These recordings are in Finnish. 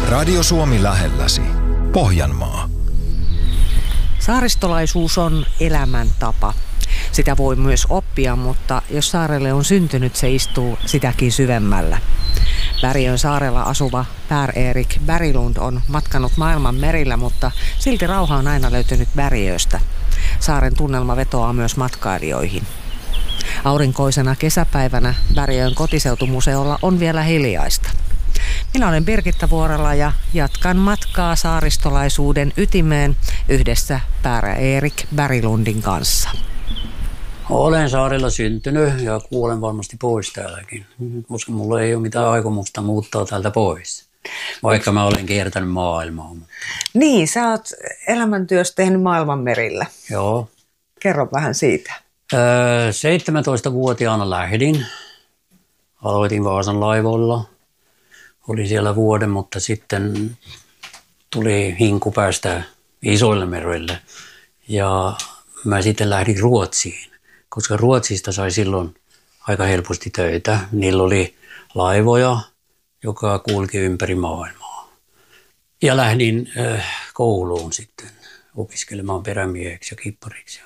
Radio Suomi lähelläsi. Pohjanmaa. Saaristolaisuus on elämäntapa. Sitä voi myös oppia, mutta jos saarelle on syntynyt, se istuu sitäkin syvemmällä. Bergön saarella asuva Per-Erik Berglund on matkanut maailman merillä, mutta silti rauha on aina löytynyt Bergöstä. Saaren tunnelma vetoaa myös matkailijoihin. Aurinkoisena kesäpäivänä Bergön kotiseutumuseolla on vielä hiljaista. Minä olen Birgitta Vuorela ja jatkan matkaa saaristolaisuuden ytimeen yhdessä Per-Erik Berglundin kanssa. Olen saarella syntynyt ja kuolen varmasti pois täälläkin, koska mulla ei ole mitään aikomusta muuttaa täältä pois, vaikka mä olen kiertänyt maailmaa. Niin, sä oot elämäntyössä tehnyt maailmanmerillä. Joo. Kerro vähän siitä. 17-vuotiaana lähdin. Aloitin Vaasan laivoilla. Olin siellä vuoden, mutta sitten tuli hinku päästä isoille merille. Ja mä sitten lähdin Ruotsiin, koska Ruotsista sai silloin aika helposti töitä. Niillä oli laivoja, joka kulki ympäri maailmaa. Ja lähdin kouluun sitten opiskelemaan perämieheksi ja kippariksi.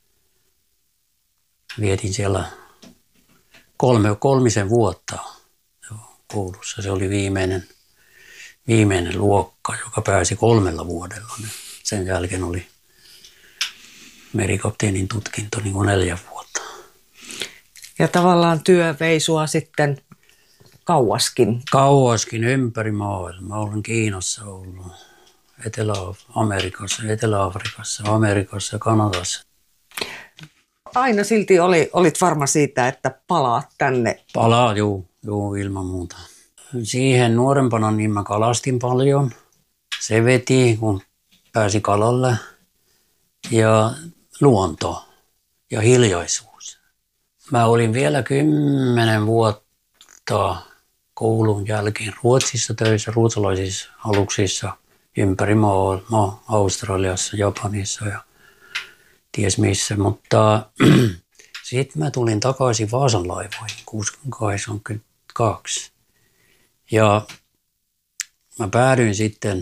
Vietin siellä kolmisen vuotta koulussa. Se oli viimeinen luokka, joka pääsi 3 vuodella. Sen jälkeen oli merikapteenin tutkinto niin kuin 4 vuotta. Ja tavallaan työ vei sua sitten kauaskin. Kauaskin ympäri maailmaa. Olen Kiinassa ollut, Etelä-Amerikassa, Etelä-Afrikassa, Amerikassa ja Kanadassa. Aina silti olit varma siitä, että palaat tänne. Joo, ilman muuta. Siihen nuorempana niin mä kalastin paljon. Se veti, kun pääsi kalalle. Ja luonto ja hiljaisuus. Mä olin vielä 10 vuotta koulun jälkeen Ruotsissa töissä, ruotsalaisissa aluksissa ympäri maailmaa, Australiassa, Japanissa ja ties missä. Mutta sitten mä tulin takaisin Vaasan laivoihin 1982. Ja mä päädyin sitten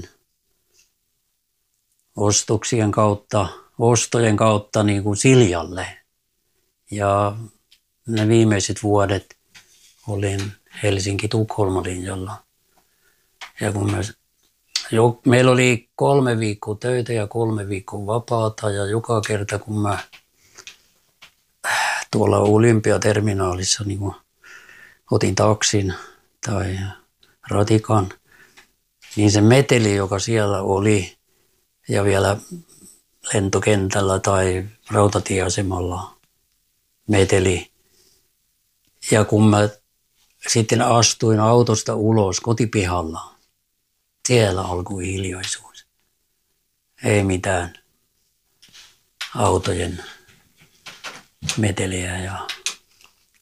ostojen kautta niin kuin Siljalle. Ja ne viimeiset vuodet olin Helsinki-Tukholma-linjalla. Ja kun meillä oli 3 viikkoa töitä ja 3 viikkoa vapaata ja joka kerta kun mä tuolla Olympiaterminaalissa niin kun otin taksin tai ratikan, niin se meteli, joka siellä oli ja vielä lentokentällä tai rautatieasemalla meteli. Ja kun mä sitten astuin autosta ulos kotipihalla, siellä alkoi hiljaisuus. Ei mitään autojen meteliä ja